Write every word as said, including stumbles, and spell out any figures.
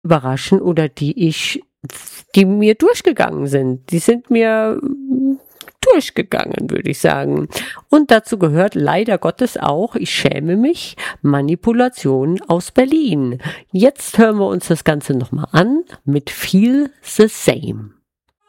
überraschen oder die ich, die mir durchgegangen sind. Die sind mir durchgegangen, würde ich sagen. Und dazu gehört leider Gottes auch, ich schäme mich, Manipulation aus Berlin. Jetzt hören wir uns das Ganze nochmal an mit Feel the Same.